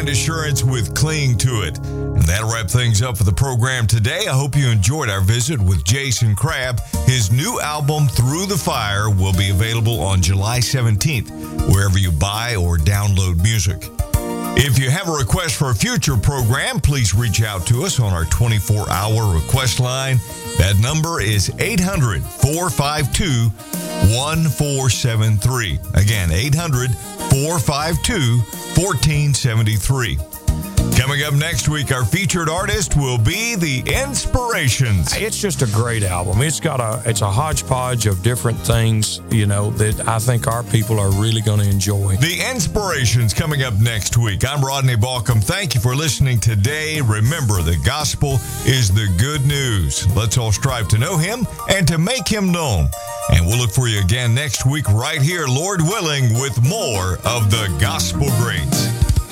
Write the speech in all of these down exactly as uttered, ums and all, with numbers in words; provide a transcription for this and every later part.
brand assurance with Cling to It. And that'll wrap things up for the program today. I hope you enjoyed our visit with Jason Crabb. His new album, Through the Fire, will be available on July seventeenth, wherever you buy or download music. If you have a request for a future program, please reach out to us on our twenty-four hour request line. That number is eight hundred, four five two, one four seven three. Again, eight hundred, four five two, one four seven three. Coming up next week, our featured artist will be The Inspirations. It's just a great album. It's got a it's a hodgepodge of different things, you know, that I think our people are really going to enjoy. The Inspirations coming up next week. I'm Rodney Balcom. Thank you for listening today. Remember, the gospel is the good news. Let's all strive to know him and to make him known. And we'll look for you again next week right here, Lord willing, with more of the Gospel Greats.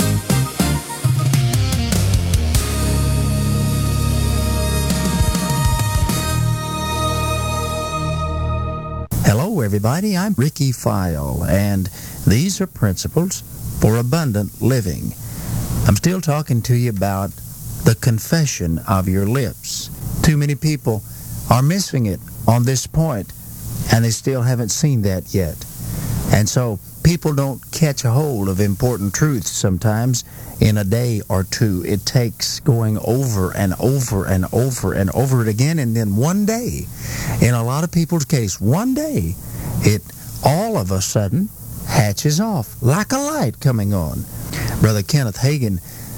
Hello, everybody. I'm Ricky File, and these are Principles for Abundant Living. I'm still talking to you about the confession of your lips. Too many people are missing it on this point, and they still haven't seen that yet. And so people don't catch a hold of important truths sometimes in a day or two. It takes going over and over and over and over it again, and then one day, in a lot of people's case, one day, it all of a sudden hatches off like a light coming on. Brother Kenneth Hagin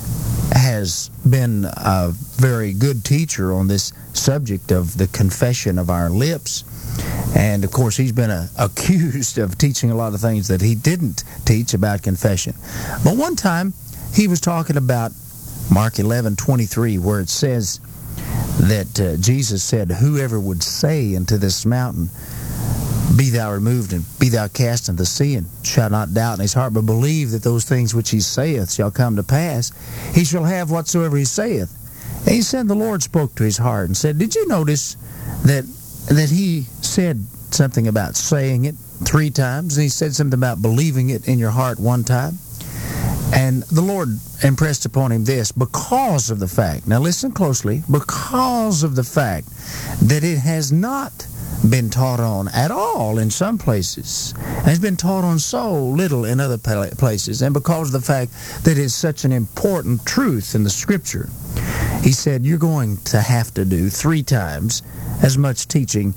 has been a very good teacher on this subject of the confession of our lips. And, of course, he's been uh, accused of teaching a lot of things that he didn't teach about confession. But one time, he was talking about Mark eleven twenty-three, where it says that uh, Jesus said, whoever would say unto this mountain, be thou removed and be thou cast into the sea, and shall not doubt in his heart, but believe that those things which he saith shall come to pass, he shall have whatsoever he saith. And he said the Lord spoke to his heart and said, did you notice that that he said something about saying it three times, and he said something about believing it in your heart one time? And the Lord impressed upon him this, because of the fact, now listen closely, because of the fact that it has not been taught on at all in some places, and it's been taught on so little in other places, and because of the fact that it's such an important truth in the Scripture, he said, you're going to have to do three times as much teaching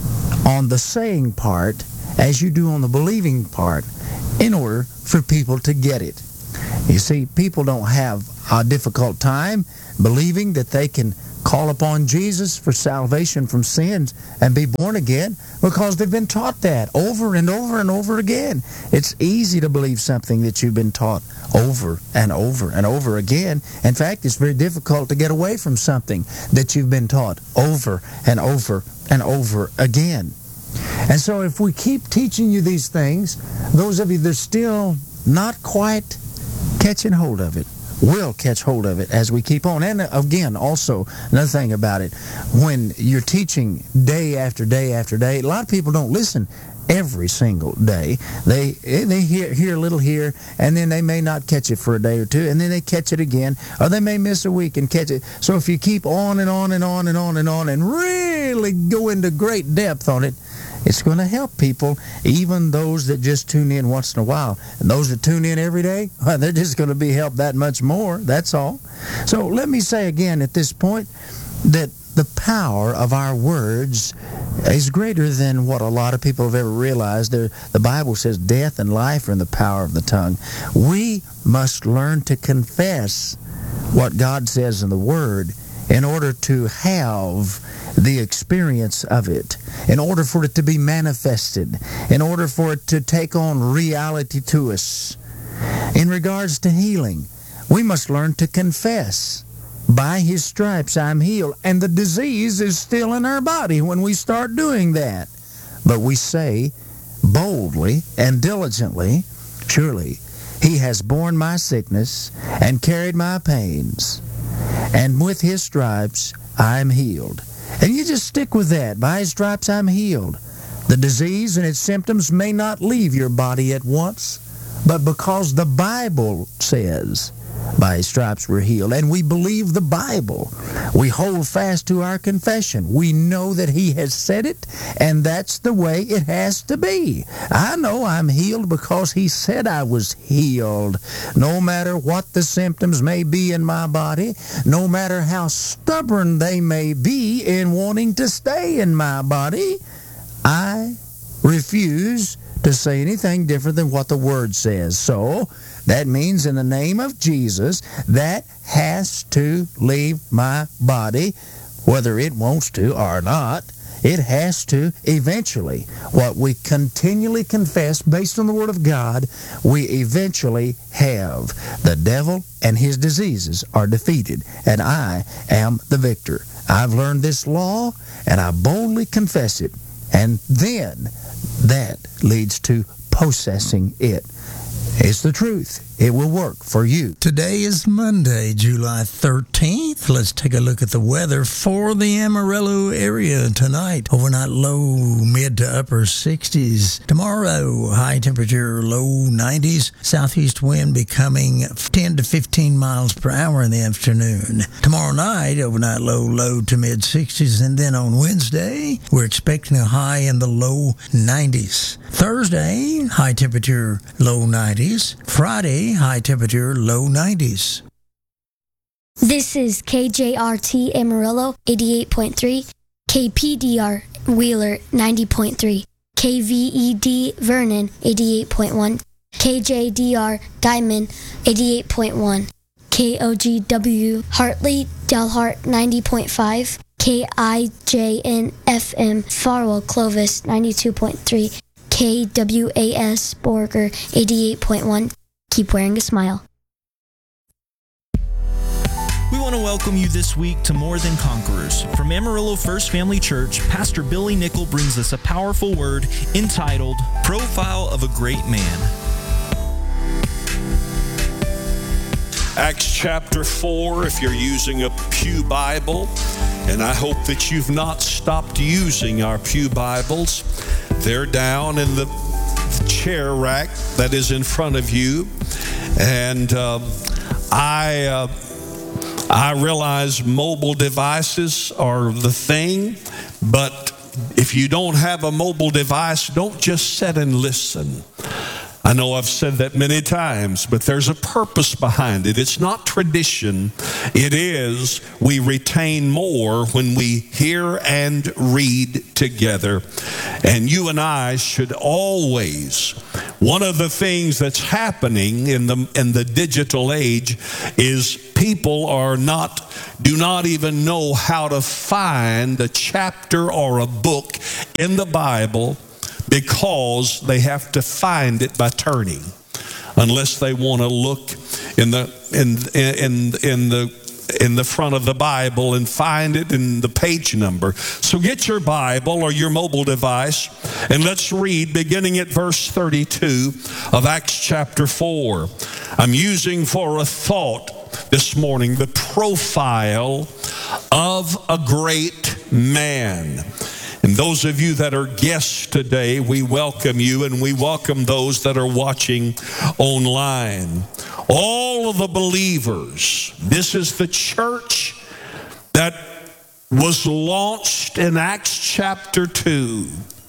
on the saying part as you do on the believing part in order for people to get it. You see, people don't have a difficult time believing that they can call upon Jesus for salvation from sins and be born again because they've been taught that over and over and over again. It's easy to believe something that you've been taught over and over and over again. In fact, it's very difficult to get away from something that you've been taught over and over and over again. And so if we keep teaching you these things, those of you that are still not quite catching hold of it will catch hold of it as we keep on. And again, also, another thing about it, when you're teaching day after day after day, a lot of people don't listen every single day. They they hear, hear a little here, and then they may not catch it for a day or two, and then they catch it again, or they may miss a week and catch it. So if you keep on and on and on and on and on and really go into great depth on it, it's going to help people, even those that just tune in once in a while. And those that tune in every day, well, they're just going to be helped that much more, that's all. So let me say again at this point that the power of our words is greater than what a lot of people have ever realized. The Bible says death and life are in the power of the tongue. We must learn to confess what God says in the Word in order to have the experience of it, in order for it to be manifested, in order for it to take on reality to us. In regards to healing, we must learn to confess, by His stripes I'm healed, and the disease is still in our body when we start doing that. But we say boldly and diligently, surely He has borne my sickness and carried my pains, and with His stripes I'm healed. And you just stick with that. By His stripes I'm healed. The disease and its symptoms may not leave your body at once, but because the Bible says, by his stripes we're healed. And we believe the Bible. We hold fast to our confession. We know that he has said it, and that's the way it has to be. I know I'm healed because he said I was healed. No matter what the symptoms may be in my body, no matter how stubborn they may be in wanting to stay in my body, I refuse to say anything different than what the Word says. So, that means in the name of Jesus, that has to leave my body, whether it wants to or not. It has to eventually. What we continually confess based on the Word of God, we eventually have. The devil and his diseases are defeated, and I am the victor. I've learned this law, and I boldly confess it. And then that leads to possessing it. It's the truth. It will work for you. Today is Monday, July thirteenth. Let's take a look at the weather for the Amarillo area tonight. Overnight low mid to upper sixties. Tomorrow, high temperature low nineties. Southeast wind becoming ten to fifteen miles per hour in the afternoon. Tomorrow night, overnight low low to mid sixties. And then on Wednesday, we're expecting a high in the low nineties. Thursday, high temperature low nineties. Friday, high temperature low nineties. This is K J R T Amarillo eighty-eight point three, K P D R Wheeler ninety point three, K V E D Vernon eighty-eight point one, K J D R Diamond eighty-eight point one, K O G W Hartley Delhart ninety point five, K I J N F M Farwell Clovis ninety-two point three, K W A S Borger eighty-eight point one. Keep wearing a smile. We want to welcome you this week to More Than Conquerors. From Amarillo First Family Church, Pastor Billy Nickel brings us a powerful word entitled, Profile of a Great Man. Acts chapter four, if you're using a Pew Bible, and I hope that you've not stopped using our Pew Bibles. They're down in the chair rack that is in front of you. And uh, I, uh, I realize mobile devices are the thing, but if you don't have a mobile device, don't just sit and listen. I know I've said that many times, but there's a purpose behind it. It's not tradition. It is we retain more when we hear and read together. And you and I should always, one of the things that's happening in the in the digital age is people are not, do not even know how to find a chapter or a book in the Bible, because they have to find it by turning, unless they want to look in the in in in the in the front of the Bible and find it in the page number. So get your Bible or your mobile device and let's read beginning at verse thirty-two of Acts chapter four. I'm using for a thought this morning the profile of a great man. And those of you that are guests today, we welcome you, and we welcome those that are watching online. All of the believers, this is the church that was launched in Acts chapter two.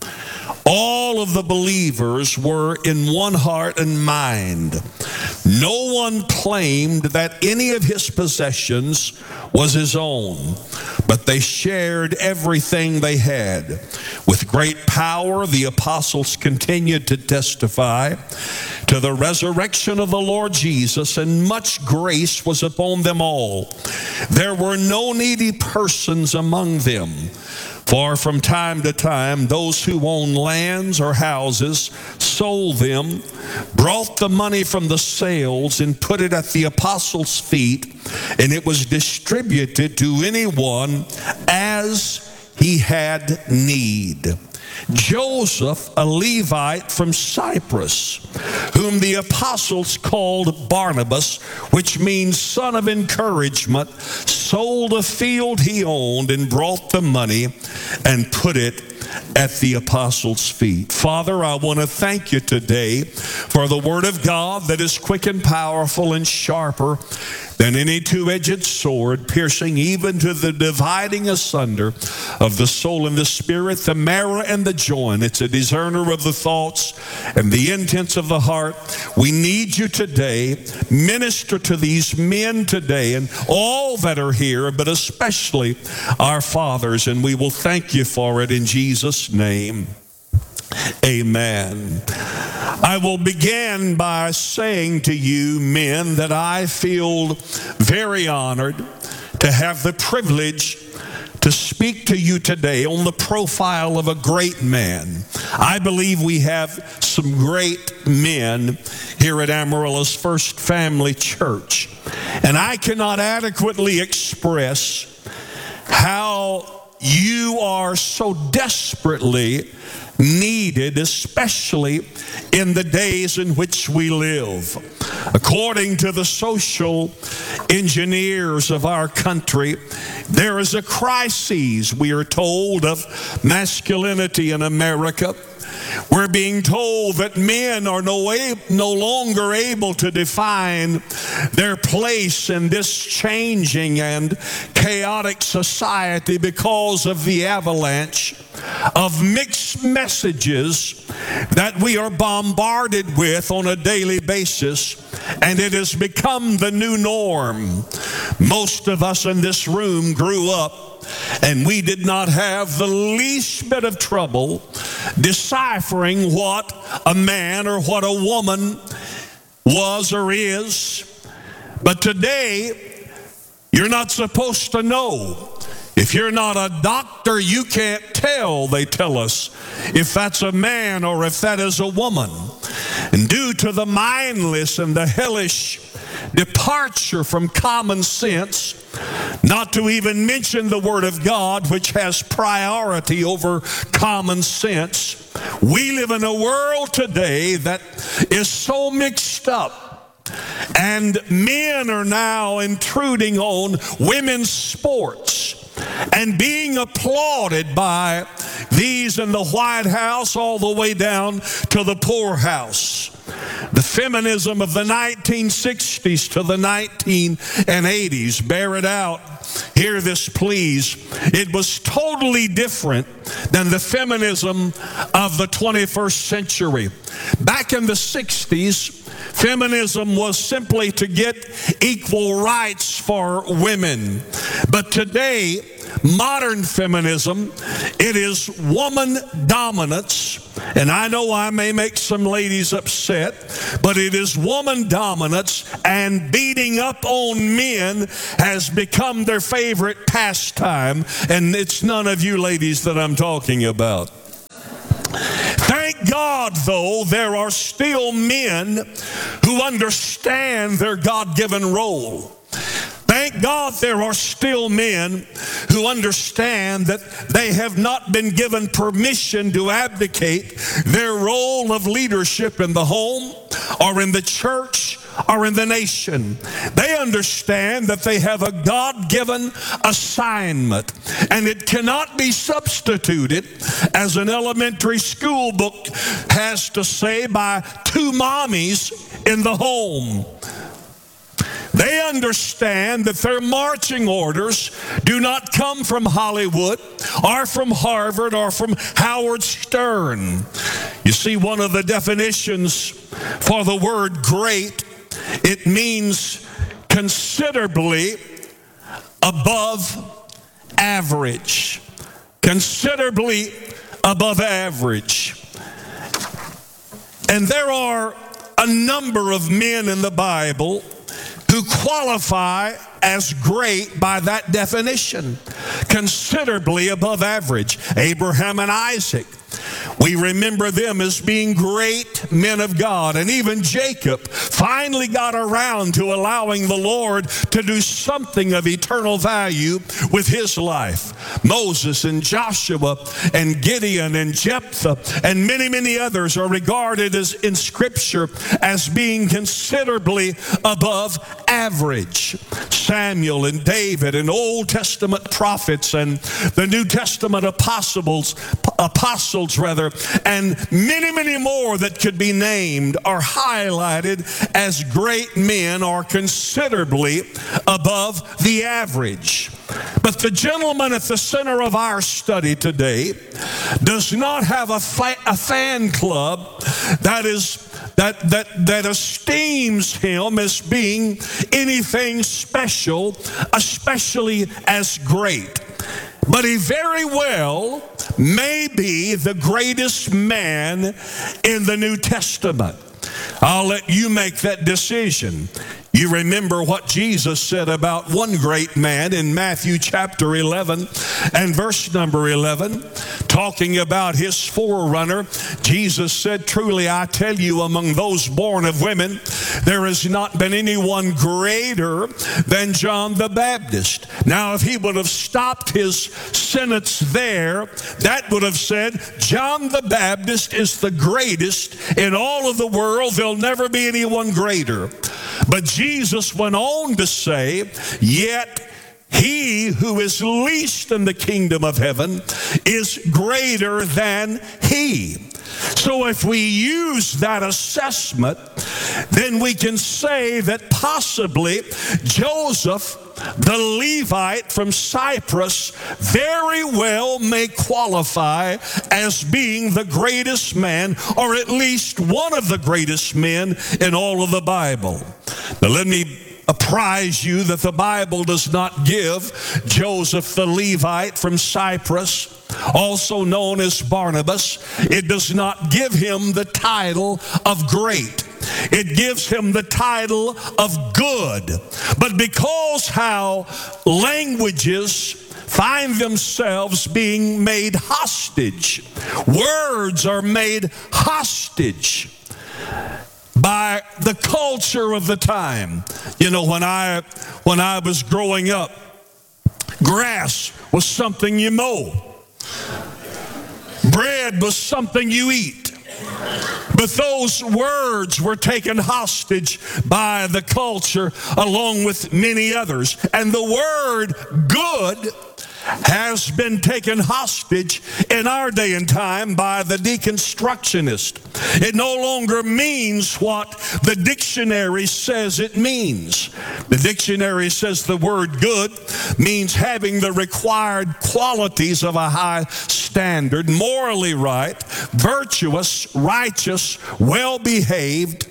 All of the believers were in one heart and mind. No one claimed that any of his possessions was his own, but they shared everything they had. With great power, the apostles continued to testify to the resurrection of the Lord Jesus, and much grace was upon them all. There were no needy persons among them. For from time to time, those who owned lands or houses sold them, brought the money from the sales, and put it at the apostles' feet, and it was distributed to anyone as he had need. Joseph, a Levite from Cyprus, whom the apostles called Barnabas, which means son of encouragement, sold a field he owned and brought the money and put it at the apostles' feet. Father, I want to thank you today for the word of God that is quick and powerful and sharper than any two-edged sword, piercing even to the dividing asunder of the soul and the spirit, the marrow and the joint. It's a discerner of the thoughts and the intents of the heart. We need you today. Minister to these men today and all that are here, but especially our fathers, and we will thank you for it in Jesus' name. Amen. I will begin by saying to you, men, that I feel very honored to have the privilege to speak to you today on the profile of a great man. I believe we have some great men here at Amarillo's First Family Church, and I cannot adequately express how you are so desperately needed, especially in the days in which we live. According to the social engineers of our country, there is a crisis, we are told, of masculinity in America. We're being told that men are no, no longer able to define their place in this changing and chaotic society because of the avalanche of mixed messages that we are bombarded with on a daily basis, and it has become the new norm. Most of us in this room grew up and we did not have the least bit of trouble deciphering what a man or what a woman was or is. But today, you're not supposed to know. If you're not a doctor, you can't tell, they tell us, if that's a man or if that is a woman. And due to the mindless and the hellish departure from common sense, not to even mention the Word of God, which has priority over common sense, we live in a world today that is so mixed up. And men are now intruding on women's sports and being applauded by these in the White House all the way down to the poorhouse. The feminism of the nineteen sixties to the nineteen eighties, bear it out. Hear this, please. It was totally different than the feminism of the twenty-first century. Back in the sixties, feminism was simply to get equal rights for women. But today, modern feminism, it is woman dominance. And I know I may make some ladies upset, but it is woman dominance, and beating up on men has become their favorite pastime. And it's none of you ladies that I'm talking about. Thank God, though, there are still men who understand their God-given role. Thank God there are still men who understand that they have not been given permission to abdicate their role of leadership in the home or in the church or in the nation. They understand that they have a God-given assignment, and it cannot be substituted, as an elementary school book has to say, by two mommies in the home. They understand that their marching orders do not come from Hollywood or from Harvard or from Howard Stern. You see, one of the definitions for the word great, it means considerably above average. Considerably above average. And there are a number of men in the Bible who qualify as great by that definition, considerably above average. Abraham and Isaac, we remember them as being great men of God. And even Jacob finally got around to allowing the Lord to do something of eternal value with his life. Moses and Joshua and Gideon and Jephthah and many, many others are regarded as in Scripture as being considerably above average. Samuel and David and Old Testament prophets and the New Testament apostles, apostles rather, and many, many more that could be named are highlighted as great men or considerably above the average. But the gentleman at the center of our study today does not have a, fa- a fan club that is that that that esteems him as being anything special, especially as great. But he very well may be the greatest man in the New Testament. I'll let you make that decision. You remember what Jesus said about one great man in Matthew chapter eleven and verse number eleven, talking about his forerunner. Jesus said, "Truly I tell you, among those born of women, there has not been anyone greater than John the Baptist." Now, if he would have stopped his sentence there, that would have said, John the Baptist is the greatest in all of the world. There'll never be anyone greater. But Jesus went on to say, yet he who is least in the kingdom of heaven is greater than he. So if we use that assessment, then we can say that possibly Joseph, the Levite from Cyprus, very well may qualify as being the greatest man, or at least one of the greatest men in all of the Bible. Now let me apprise you that the Bible does not give Joseph the Levite from Cyprus, also known as Barnabas, it does not give him the title of great. It gives him the title of good. But because how languages find themselves being made hostage, words are made hostage by the culture of the time. You know, when I when I was growing up, grass was something you mow. Bread was something you eat. But those words were taken hostage by the culture along with many others. And the word good has been taken hostage in our day and time by the deconstructionist. It no longer means what the dictionary says it means. The dictionary says the word good means having the required qualities of a high standard, morally right, virtuous, righteous, well-behaved.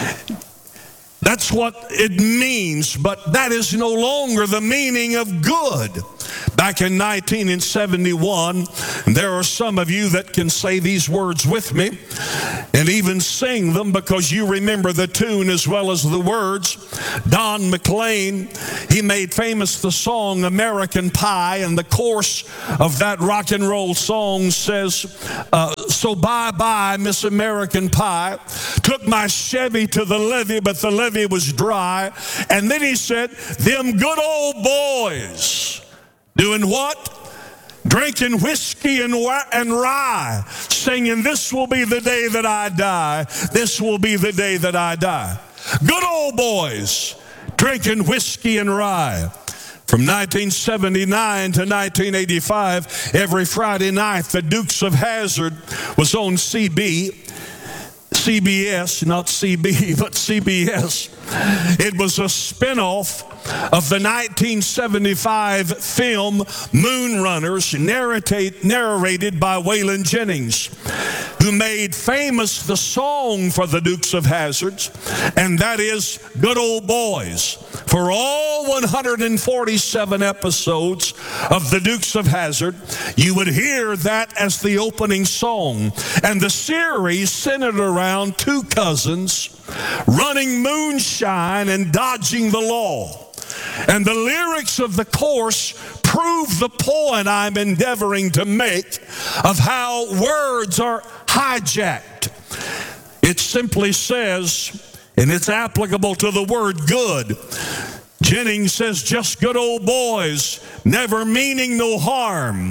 That's what it means, but that is no longer the meaning of good. Back in nineteen seventy-one, there are some of you that can say these words with me and even sing them because you remember the tune as well as the words. Don McLean, he made famous the song American Pie, and the chorus of that rock and roll song says, uh, so bye-bye, Miss American Pie. Took my Chevy to the levee, but the levee was dry. And then he said, them good old boys. Doing what? Drinking whiskey and, and rye, singing, this will be the day that I die. This will be the day that I die. Good old boys, drinking whiskey and rye. From nineteen seventy-nine to nineteen eighty-five, every Friday night, the Dukes of Hazzard was on C B. C B S, not C B, but C B S. It was a spinoff of the nineteen seventy-five film Moonrunners, narrated, narrated by Waylon Jennings, who made famous the song for the Dukes of Hazzard, and that is Good Old Boys. For all one hundred forty-seven episodes of the Dukes of Hazzard, you would hear that as the opening song. And the series centered around two cousins running moonshine and dodging the law. And the lyrics of the course prove the point I'm endeavoring to make of how words are hijacked. It simply says, and it's applicable to the word good. Jennings says, just good old boys, never meaning no harm.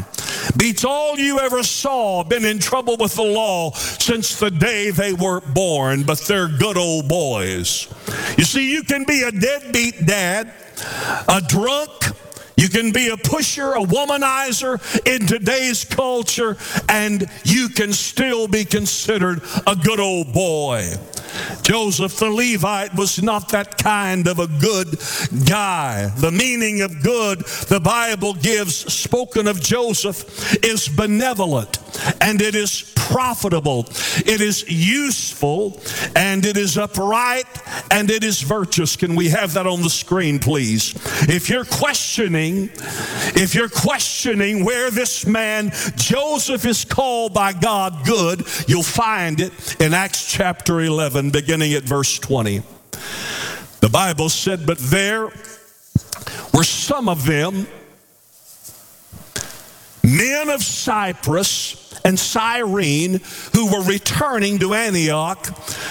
beats all you ever saw, been in trouble with the law since the day they were born, but they're good old boys. You see, you can be a deadbeat dad, a drunk, you can be a pusher, a womanizer in today's culture, and you can still be considered a good old boy. Joseph the Levite was not that kind of a good guy. The meaning of good the Bible gives, spoken of Joseph, is benevolent, and it is profitable, it is useful, and it is upright, and it is virtuous. Can we have that on the screen, please? If you're questioning, if you're questioning where this man Joseph is called by God good, you'll find it in Acts chapter eleven, beginning at verse twenty. The Bible said, but there were some of them, men of Cyprus and Cyrene, who were returning to Antioch,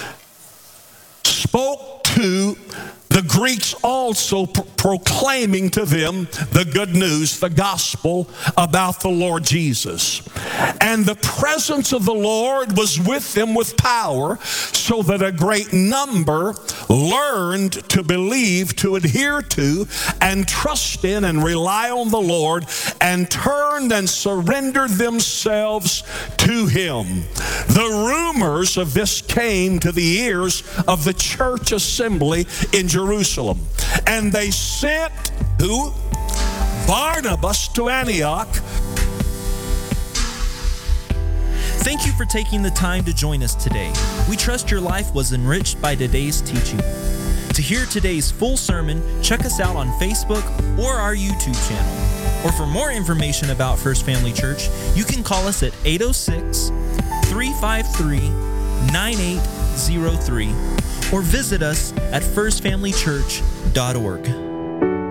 spoke to the Greeks also, pro- proclaiming to them the good news, the gospel about the Lord Jesus. And the presence of the Lord was with them with power, so that a great number learned to believe, to adhere to, and trust in and rely on the Lord, and turned and surrendered themselves to Him. The rumors of this came to the ears of the church assembly in Jerusalem. And they sent who? Barnabas to Antioch. Thank you for taking the time to join us today. We trust your life was enriched by today's teaching. To hear today's full sermon, check us out on Facebook or our YouTube channel. Or for more information about First Family Church, you can call us at eight oh six, three five three, nine eight zero three or visit us at first family church dot org.